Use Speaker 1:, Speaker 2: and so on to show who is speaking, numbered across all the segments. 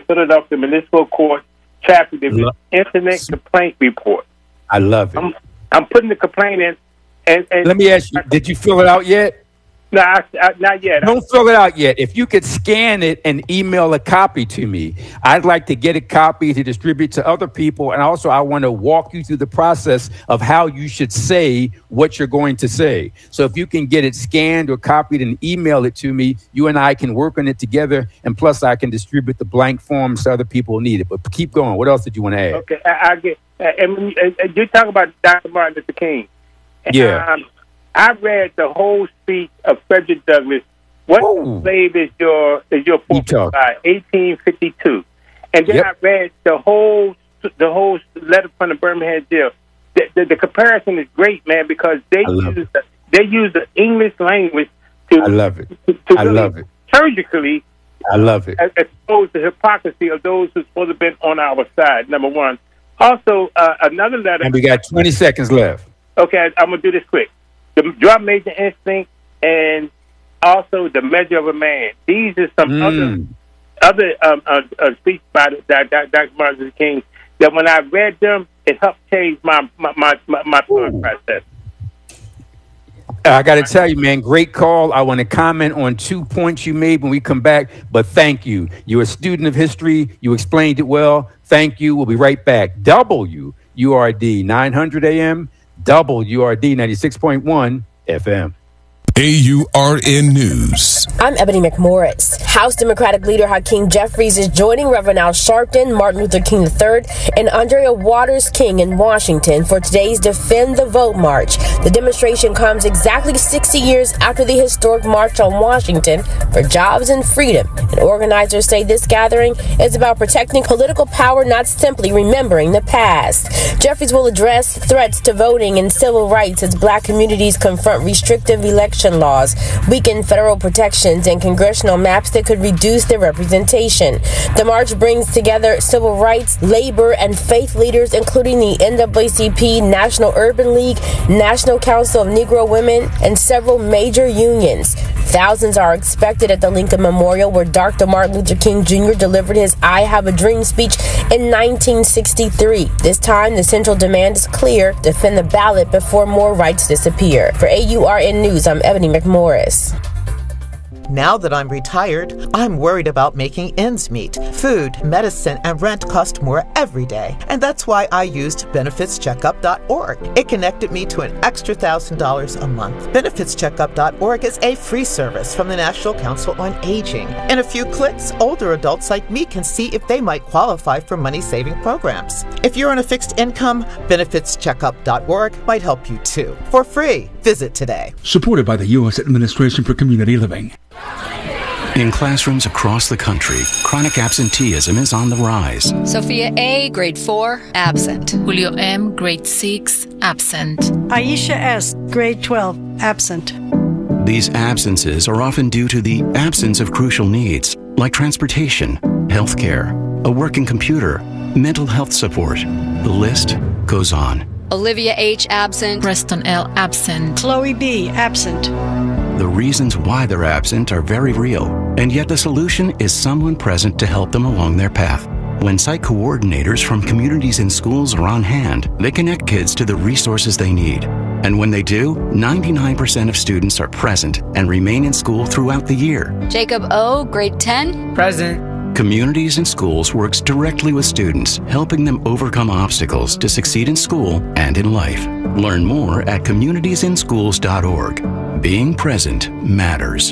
Speaker 1: Philadelphia Municipal Court Chapter Division Incident Complaint Report.
Speaker 2: I love it.
Speaker 1: I'm putting the complaint in. And
Speaker 2: let me ask you, did you fill it out yet?
Speaker 1: No, not yet.
Speaker 2: Don't fill it out yet. If you could scan it and email a copy to me, I'd like to get a copy to distribute to other people. And also, I want to walk you through the process of how you should say what you're going to say. So if you can get it scanned or copied and email it to me, you and I can work on it together. And plus, I can distribute the blank forms to other people who need it. But keep going. What else did you want to add?
Speaker 1: Okay, I get. And you talk about Dr. Martin Luther King.
Speaker 2: Yeah.
Speaker 1: I read the whole speech of Frederick Douglass. What slave is your forefather by 1852, and then I read the whole letter from the Birmingham jail. The comparison is great, man, because they use the English language to.
Speaker 2: I love it. I love it.
Speaker 1: Surgically.
Speaker 2: I love it.
Speaker 1: Expose the hypocrisy of those who's supposed to have been on our side. Number one. Also, another letter.
Speaker 2: And we got 20 seconds left. Okay,
Speaker 1: I'm gonna do this quick. The Drop Major Instinct, and also The Measure of a Man. These are some other speeches by Dr. Martin Luther King that when I read them, it helped change my thought process.
Speaker 2: I got to tell you, man, great call. I want to comment on 2 points you made when we come back, but thank you. You're a student of history. You explained it well. Thank you. We'll be right back. WURD 900 AM. WURD 96.1 FM.
Speaker 3: AURN News.
Speaker 4: I'm Ebony McMorris. House Democratic leader Hakeem Jeffries is joining Reverend Al Sharpton, Martin Luther King III, and Andrea Waters King in Washington for today's Defend the Vote March. The demonstration comes exactly 60 years after the historic March on Washington for Jobs and Freedom. And organizers say this gathering is about protecting political power, not simply remembering the past. Jeffries will address threats to voting and civil rights as black communities confront restrictive election laws, weaken federal protections, and congressional maps that could reduce their representation. The march brings together civil rights, labor, and faith leaders, including the NAACP, National Urban League, National Council of Negro Women, and several major unions. Thousands are expected at the Lincoln Memorial, where Dr. Martin Luther King Jr. delivered his I Have a Dream speech in 1963. This time, the central demand is clear: defend the ballot before more rights disappear. For AURN News, I'm Ebony McMorris.
Speaker 5: Now that I'm retired, I'm worried about making ends meet. Food, medicine, and rent cost more every day. And that's why I used BenefitsCheckup.org. It connected me to an extra $1,000 a month. BenefitsCheckup.org is a free service from the National Council on Aging. In a few clicks, older adults like me can see if they might qualify for money-saving programs. If you're on a fixed income, BenefitsCheckup.org might help you too. For free. Visit today.
Speaker 6: Supported by the U.S. Administration for Community Living.
Speaker 7: In classrooms across the country, chronic absenteeism is on the rise.
Speaker 8: Sophia A., grade 4, absent. Julio M., grade 6, absent.
Speaker 9: Aisha S., grade 12, absent.
Speaker 7: These absences are often due to the absence of crucial needs, like transportation, healthcare, a working computer, mental health support. The list goes on.
Speaker 8: Olivia H., absent. Preston L., absent.
Speaker 9: Chloe B., absent.
Speaker 7: The reasons why they're absent are very real, and yet the solution is someone present to help them along their path. When site coordinators from communities and schools are on hand, they connect kids to the resources they need. And when they do, 99% of students are present and remain in school throughout the year.
Speaker 8: Jacob O., grade 10,
Speaker 7: present. Communities and Schools works directly with students, helping them overcome obstacles to succeed in school and in life. Learn more at communitiesinschools.org. Being present matters.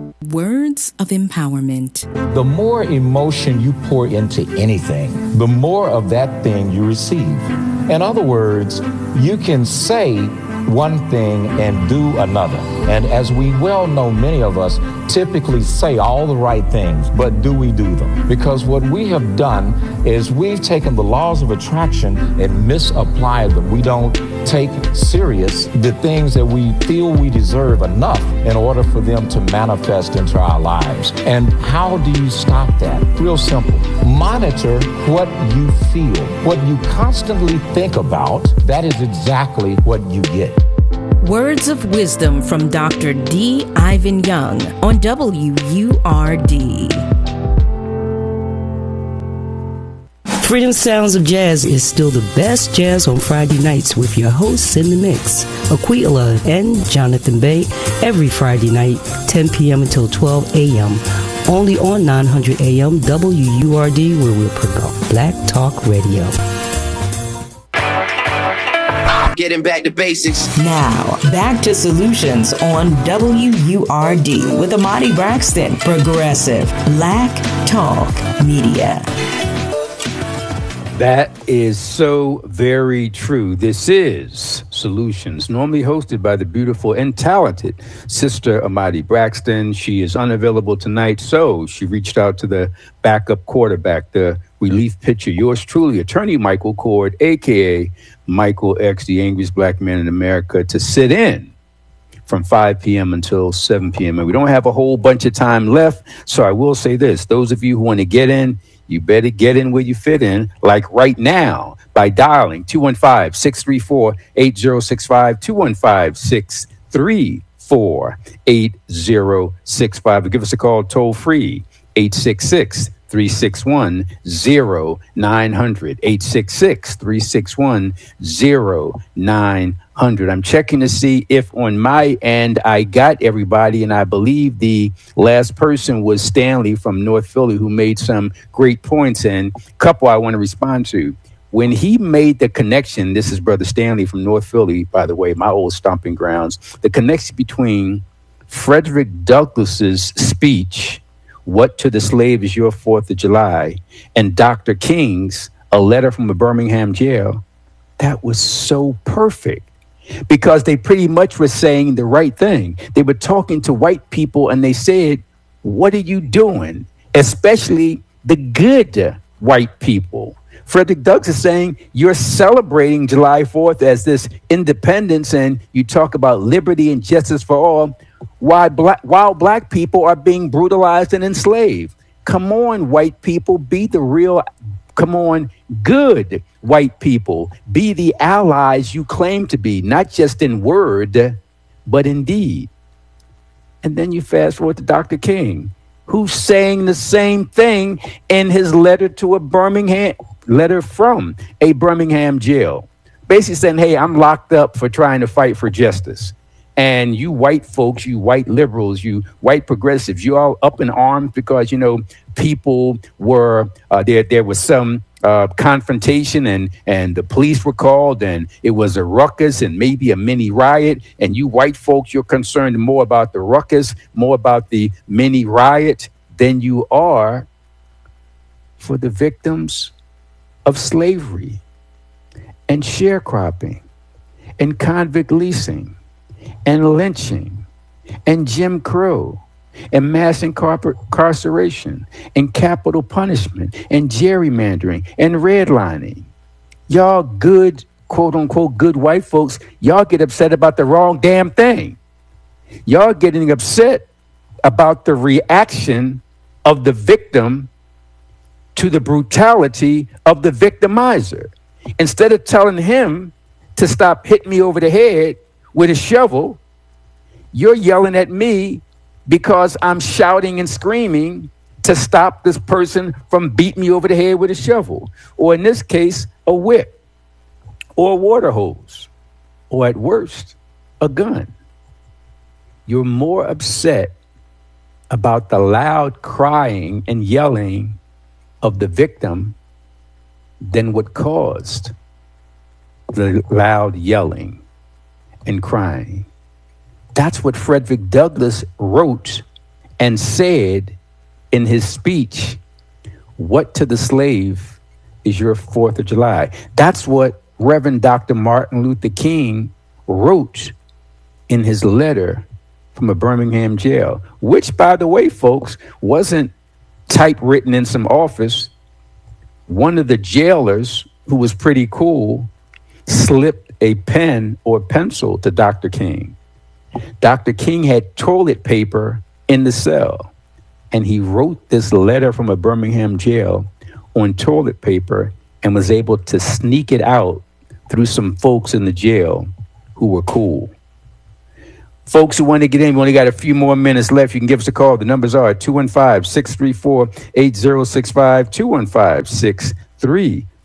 Speaker 10: Words of empowerment.
Speaker 11: The more emotion you pour into anything, the more of that thing you receive. In other words, you can say one thing and do another. And as we well know, many of us typically say all the right things, but do we do them? Because what we have done is we've taken the laws of attraction and misapplied them. We don't take serious the things that we feel we deserve enough in order for them to manifest into our lives. And how do you stop that? Real simple. Monitor what you feel. What you constantly think about, that is exactly what you get.
Speaker 10: Words of wisdom from Dr. D. Ivan Young on WURD. Freedom Sounds of Jazz is still the best jazz on Friday nights with your hosts in the mix, Aquila and Jonathan Bay, every Friday night, 10 p.m. until 12 a.m., only on 900 AM WURD, where we'll promote Black Talk Radio.
Speaker 12: Getting back to basics.
Speaker 10: Now, back to Solutions on WURD with Amadi Braxton, Progressive Black Talk Media.
Speaker 2: That is so very true. This is Solutions, normally hosted by the beautiful and talented Sister Amadi Braxton. She is unavailable tonight, so she reached out to the backup quarterback, the relief pitcher, yours truly, Attorney Michael Cord, a.k.a. Michael X, the angriest black man in America, to sit in from 5 p.m. until 7 p.m. And we don't have a whole bunch of time left, so I will say this. Those of you who want to get in, you better get in where you fit in, like right now, by dialing 215-634-8065, 215-634-8065. Or give us a call toll free, 866-361-0900, 866-361-0900. I'm checking to see if on my end I got everybody, and I believe the last person was Stanley from North Philly, who made some great points, and a couple I want to respond to. When he made the connection, this is Brother Stanley from North Philly, by the way, my old stomping grounds, the connection between Frederick Douglass's speech, "What to the Slave is Your 4th of July," and Dr. King's "A Letter from a Birmingham Jail," that was so perfect, because they pretty much were saying the right thing. They were talking to white people and they said, what are you doing? Especially the good white people. Frederick Douglass is saying, you're celebrating July 4th as this independence, and you talk about liberty and justice for all, while black people are being brutalized and enslaved. Come on, white people, be the real, come on, good white people. Be the allies you claim to be, not just in word, but in deed. And then you fast forward to Dr. King, who's saying the same thing in his letter from a Birmingham jail. Basically saying, hey, I'm locked up for trying to fight for justice. And you white folks, you white liberals, you white progressives, you all up in arms because, you know, people were, there was some confrontation and the police were called and it was a ruckus and maybe a mini riot. And you white folks, you're concerned more about the ruckus, more about the mini riot than you are for the victims of slavery and sharecropping and convict leasing and lynching and Jim Crow and mass incarceration and capital punishment and gerrymandering and redlining. Y'all good, quote unquote, good white folks, y'all get upset about the wrong damn thing. Y'all getting upset about the reaction of the victim to the brutality of the victimizer. Instead of telling him to stop hitting me over the head with a shovel, you're yelling at me because I'm shouting and screaming to stop this person from beating me over the head with a shovel, or in this case, a whip, or a water hose, or at worst, a gun. You're more upset about the loud crying and yelling of the victim than what caused the loud yelling and crying. That's what Frederick Douglass wrote and said in his speech, "What to the slave is your 4th of July." That's what Reverend Dr. Martin Luther King wrote in his letter from a Birmingham jail, which, by the way, folks, wasn't typewritten in some office. One of the jailers, who was pretty cool, slipped a pen or pencil to Dr. King. Dr. King had toilet paper in the cell, and he wrote this letter from a Birmingham jail on toilet paper and was able to sneak it out through some folks in the jail who were cool. Folks who want to get in, we only got a few more minutes left. You can give us a call. The numbers are 215-634-8065,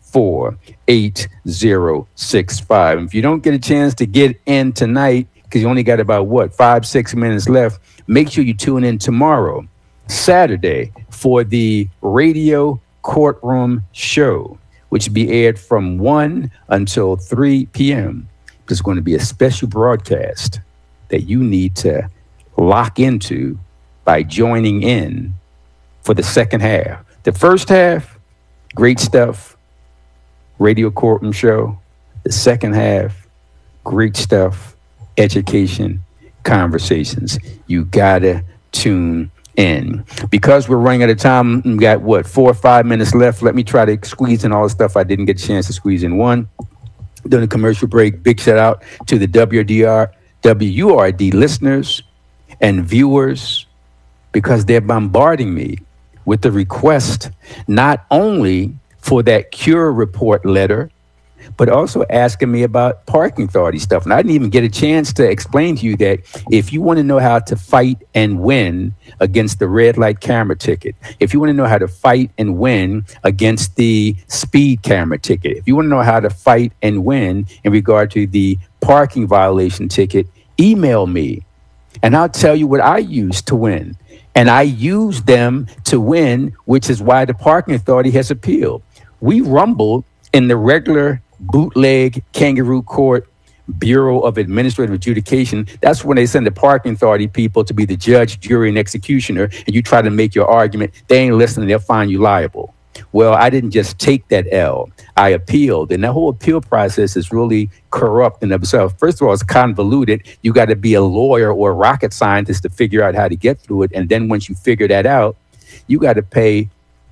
Speaker 2: 844-865. If you don't get a chance to get in tonight, because you only got about 5-6 minutes left, make sure you tune in tomorrow, Saturday, for the Radio Courtroom Show, which will be aired from 1 until 3 p.m. There's going to be a special broadcast that you need to lock into by joining in for the second half. The first half, great stuff, Radio Courtroom Show. The second half, great stuff, education, conversations. You gotta tune in. Because we're running out of time, we got 4 or 5 minutes left. Let me try to squeeze in all the stuff I didn't get a chance to squeeze in. One, during the commercial break, big shout out to the WURD listeners and viewers, because they're bombarding me with the request not only for that cure report letter, but also asking me about parking authority stuff. And I didn't even get a chance to explain to you that if you want to know how to fight and win against the red light camera ticket, if you want to know how to fight and win against the speed camera ticket, if you want to know how to fight and win in regard to the parking violation ticket, email me and I'll tell you what I use to win. And I use them to win, which is why the parking authority has appealed. We rumbled in the regular bootleg kangaroo court Bureau of Administrative Adjudication. That's when they send the parking authority people to be the judge, jury, and executioner, and you try to make your argument. They ain't listening. They'll find you liable. Well, I didn't just take that L. I appealed, and the whole appeal process is really corrupt in itself. First of all, it's convoluted. You got to be a lawyer or a rocket scientist to figure out how to get through it. And then once you figure that out, you got to pay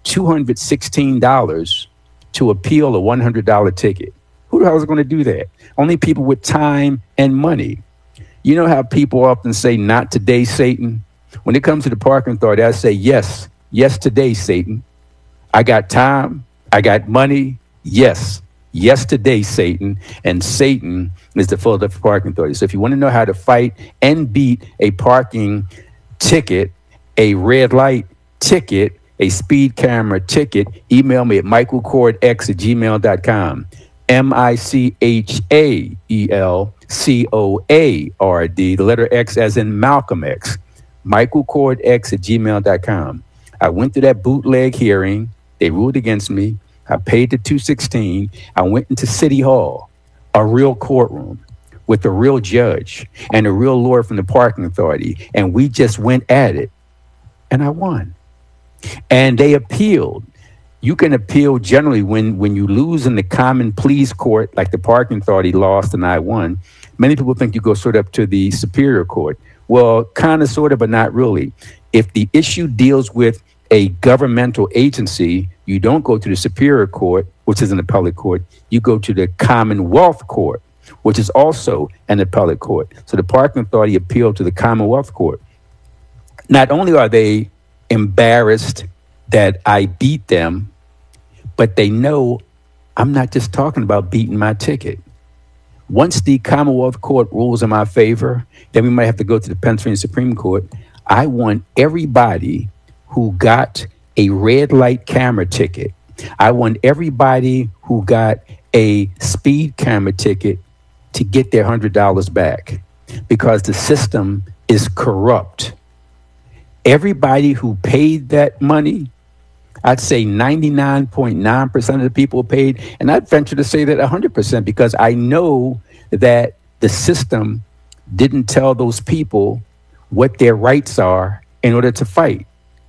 Speaker 2: $216 to appeal a $100 ticket. Who the hell is going to do that? Only people with time and money. You know how people often say, not today, Satan? When it comes to the parking authority, I say, yes today, Satan. I got time. I got money. Yes today, Satan. And Satan is the Philadelphia Parking Authority. So if you want to know how to fight and beat a parking ticket, a red light ticket, a speed camera ticket, email me at michaelcoard@gmail.com. MichaelCoard, the letter X as in Malcolm X. michaelcoard@gmail.com. I went through that bootleg hearing. They ruled against me. I paid the $216. I went into City Hall, a real courtroom with a real judge and a real lawyer from the parking authority. And we just went at it. And I won. And they appealed. You can appeal generally when you lose in the common pleas court, like the parking authority lost and I won. Many people think you go sort of to the superior court. Well, kind of, sort of, but not really. If the issue deals with a governmental agency, you don't go to the superior court, which is an appellate court. You go to the Commonwealth Court, which is also an appellate court. So the parking authority appealed to the Commonwealth Court. Not only are they embarrassed that I beat them, but they know I'm not just talking about beating my ticket. Once the Commonwealth Court rules in my favor, then we might have to go to the Pennsylvania Supreme Court. I want everybody who got a red light camera ticket, I want everybody who got a speed camera ticket to get their $100 back, because the system is corrupt. Everybody who paid that money, I'd say 99.9% of the people paid, and I'd venture to say that 100%, because I know that the system didn't tell those people what their rights are in order to fight.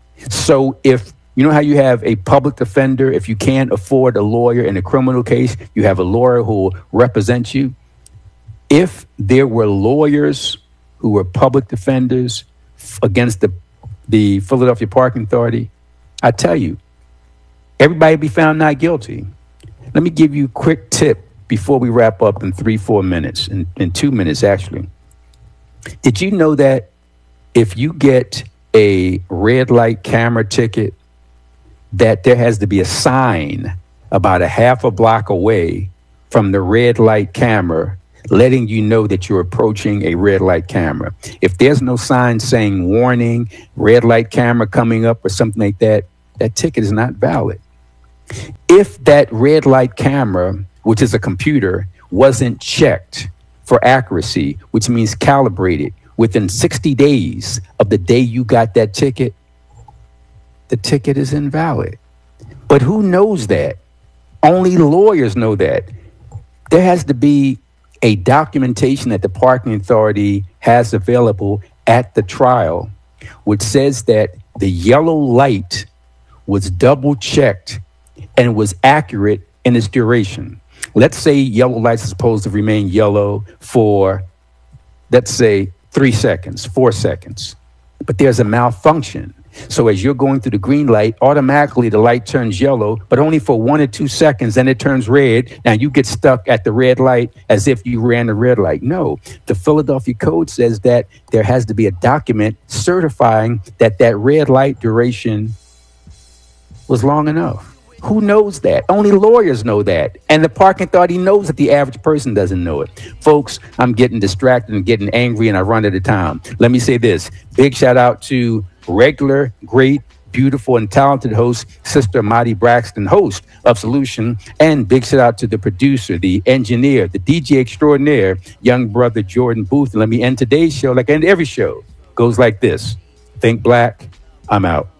Speaker 2: So if you know how you have a public defender, if you can't afford a lawyer in a criminal case, you have a lawyer who will represent you. If there were lawyers who were public defenders against the Philadelphia Parking Authority, I tell you, everybody would be found not guilty. Let me give you a quick tip before we wrap up in 3-4 minutes, in 2 minutes actually. Did you know that if you get a red light camera ticket, that there has to be a sign about a half a block away from the red light camera letting you know that you're approaching a red light camera? If there's no sign saying warning, red light camera coming up or something like that, that ticket is not valid. If that red light camera, which is a computer, wasn't checked for accuracy, which means calibrated within 60 days of the day you got that ticket, the ticket is invalid. But who knows that? Only lawyers know that. There has to be a documentation that the parking authority has available at the trial, which says that the yellow light was double checked and was accurate in its duration. Let's say yellow lights are supposed to remain yellow for, let's say, 3 seconds, 4 seconds, but there's a malfunction. So as you're going through the green light, automatically the light turns yellow, but only for 1 or 2 seconds, then it turns red. Now you get stuck at the red light as if you ran the red light. No, the Philadelphia Code says that there has to be a document certifying that that red light duration was long enough. Who knows that? Only lawyers know that. And the parking authority knows that the average person doesn't know it. Folks, I'm getting distracted and getting angry and I run out of time. Let me say this. Big shout out to regular, great, beautiful, and talented host, Sister Marty Braxton, host of Solution. And big shout out to the producer, the engineer, the DJ extraordinaire, young brother Jordan Booth. And let me end today's show, like I end every show, goes like this. Think Black, I'm out.